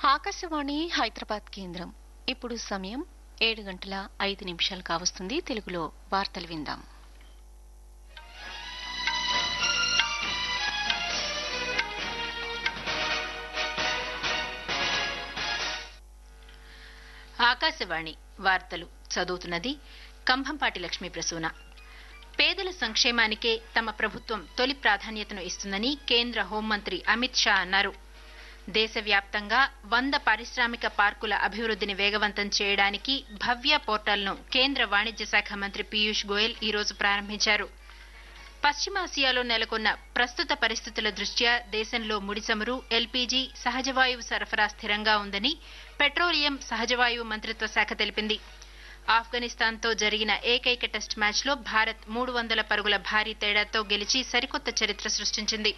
ఆకాశవాణి హైదరాబాద్ కేంద్రం. ఇప్పుడు సమయం 7:05 కావస్తుంది. తెలుగులో వార్తలు విందాం. ఆకాశవాణి వార్తలు చదువుతున్నది కంభంపాటి లక్ష్మీ ప్రసూన. పేదల సంక్షేమానికే తమ ప్రభుత్వం తొలి ప్రాధాన్యతను ఇస్తుందని కేంద్ర హోంమంత్రి అమిత్ షా అన్నారు. దేశవ్యాప్తంగా 100 పారిశ్రామిక పార్కుల అభివృద్ధిని వేగవంతం చేయడానికి భవ్య పోర్టల్ను కేంద్ర వాణిజ్య శాఖ మంత్రి పీయూష్ గోయల్ ఈ రోజు ప్రారంభించారు. పశ్చిమాసియాలో నెలకొన్న ప్రస్తుత పరిస్థితుల దృష్ట్యా దేశంలో ముడిచమురు, ఎల్పీజీ, సహజవాయువు సరఫరా స్థిరంగా ఉందని పెట్రోలియం, సహజవాయువు మంత్రిత్వ శాఖ తెలిపింది. ఆఫ్ఘనిస్తాన్తో జరిగిన ఏకైక టెస్ట్ మ్యాచ్లో భారత్ 300 పరుగుల భారీ తేడాతో గెలిచి సరికొత్త చరిత్ర సృష్టించింది.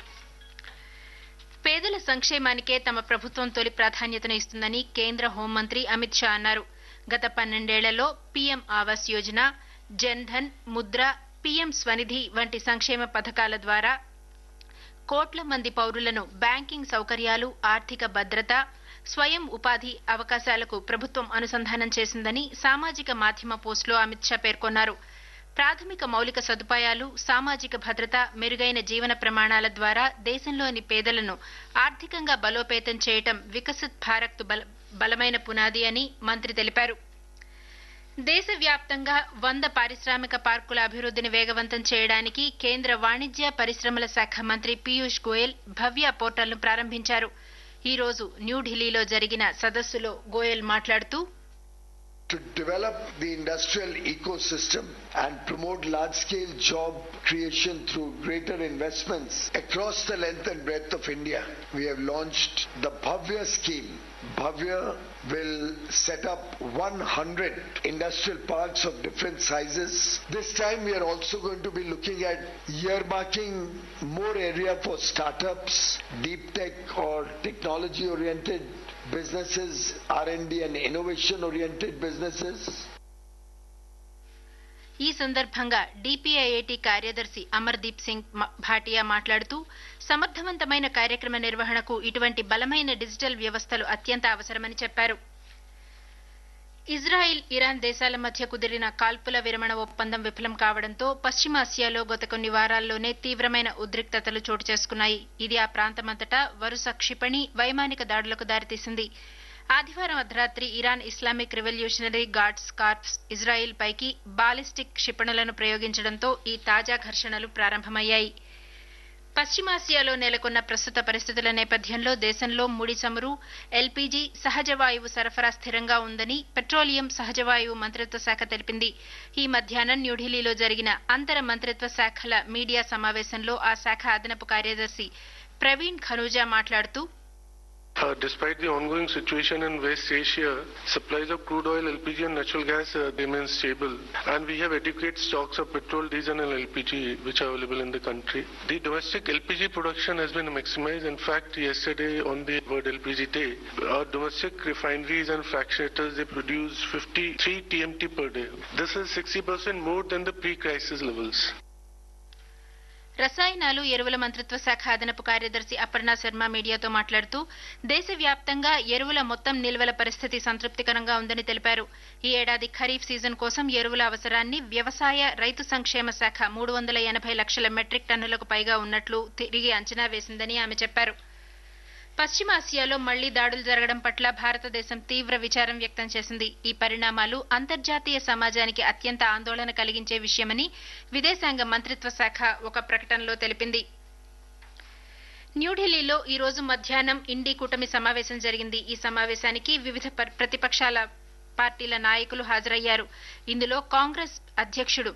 పేదల సంక్షేమానికే తమ ప్రభుత్వం తొలి ప్రాధాన్యతను ఇస్తుందని కేంద్ర హోంమంత్రి అమిత్ షా అన్నారు. గత 12 ఏళ్లలో పీఎం ఆవాస్ యోజన, జన్ ధన్, ముద్ర, పీఎం స్వనిధి వంటి సంక్షేమ పథకాల ద్వారా కోట్ల మంది పౌరులను బ్యాంకింగ్ సౌకర్యాలు, ఆర్థిక భద్రత, స్వయం ఉపాధి అవకాశాలకు ప్రభుత్వం అనుసంధానం చేసిందని సామాజిక మాధ్యమ పోస్టులో అమిత్ షా పేర్కొన్నారు. ప్రాథమిక మౌలిక సదుపాయాలు, సామాజిక భద్రత, మెరుగైన జీవన ప్రమాణాల ద్వారా దేశంలోని పేదలను ఆర్థికంగా బలోపేతం చేయటం వికసిత్ భారత్ బలమైన పునాది అని మంత్రి తెలిపారు. దేశవ్యాప్తంగా 100 పారిశ్రామిక పార్కుల అభివృద్ధిని వేగవంతం చేయడానికి కేంద్ర వాణిజ్య పరిశ్రమల శాఖ మంత్రి పీయూష్ గోయల్ భవ్య పోర్టల్ను ప్రారంభించారు. ఈ రోజు న్యూఢిల్లీలో జరిగిన సదస్సులో గోయల్ మాట్లాడుతూ, to develop the industrial ecosystem and promote large-scale job creation through greater investments across the length and breadth of India, we have launched the Bhavya scheme. Bhavya will set up 100 industrial parks of different sizes. This time we are also going to be looking at earmarking more area for startups, deep tech or technology-oriented businesses, R&D and innovation-oriented businesses. ఈ సందర్భంగా DPIIT కార్యదర్శి అమర్దీప్ సింగ్ భాటియా మాట్లాడుతూ, సమర్థవంతమైన కార్యక్రమ నిర్వహణకు ఇటువంటి బలమైన digital వ్యవస్థలు అత్యంత అవసరమని చెప్పారు. ఇజ్రాయిల్, ఇరాన్ దేశాల మధ్య కుదిరిన కాల్పుల విరమణ ఒప్పందం విఫలం కావడంతో పశ్చిమాసియాలో గత కొన్ని వారాల్లోనే తీవ్రమైన ఉద్రిక్తతలు చోటు చేసుకున్నాయి. ఇది ఆ ప్రాంతమంతటా వరుస క్షిపణి, వైమానిక దాడులకు దారితీసింది. ఆదివారం అర్ధరాత్రి Iran Islamic revolutionary guards corps Israel పైకి బాలిస్టిక్ క్షిపణులను ప్రయోగించడంతో ఈ తాజా ఘర్షణలు ప్రారంభమయ్యాయి. పశ్చిమాసియాలో నెలకొన్న ప్రస్తుత పరిస్థితుల నేపథ్యంలో దేశంలో ముడి చమురు, ఎల్పీజీ, సహజవాయువు సరఫరా స్థిరంగా ఉందని పెట్రోలియం, సహజవాయువు మంత్రిత్వ శాఖ తెలిపింది. ఈ మధ్యాహ్నం న్యూఢిల్లీలో జరిగిన అంతర మంత్రిత్వ శాఖల మీడియా సమావేశంలో ఆ శాఖ అదనపు కార్యదర్శి ప్రవీణ్ ఖనూజా మాట్లాడుతూ, Despite the ongoing situation in West Asia, supplies of crude oil, LPG and natural gas remain stable, and we have adequate stocks of petrol, diesel and LPG which are available in the country. The domestic LPG production has been maximized. In fact, yesterday on the World LPG Day, our domestic refineries and fractionators, they produce 53 TMT per day. This is 60% more than the pre-crisis levels. రసాయనాలు, ఎరువుల మంత్రిత్వ శాఖ అదనపు కార్యదర్శి అపర్ణ శర్మ మీడియాతో మాట్లాడుతూ, దేశవ్యాప్తంగా ఎరువుల మొత్తం నిల్వల పరిస్థితి సంతృప్తికరంగా ఉందని తెలిపారు. ఈ ఏడాది ఖరీఫ్ సీజన్ కోసం ఎరువుల అవసరాన్ని వ్యవసాయ, రైతు సంక్షేమ శాఖ 380 లక్షల మెట్రిక్ టన్నులకు పైగా ఉన్నట్లు తిరిగి అంచనా వేసిందని ఆమె చెప్పారు. పశ్చిమాసియాలో మళ్లీ దాడులు జరగడం పట్ల భారతదేశం తీవ్ర విచారం వ్యక్తం చేసింది. ఈ పరిణామాలు అంతర్జాతీయ సమాజానికి అత్యంత ఆందోళన కలిగించే విషయమని విదేశాంగ మంత్రిత్వ శాఖ ఒక ప్రకటనలో తెలిపింది. న్యూఢిల్లీలో ఈ రోజు మధ్యాహ్నం ఇండీ కూటమి సమావేశం జరిగింది. ఈ సమావేశానికి వివిధ ప్రతిపక్షాల పార్టీల నాయకులు హాజరయ్యారు. ఇందులో కాంగ్రెస్ అధ్యక్షుడు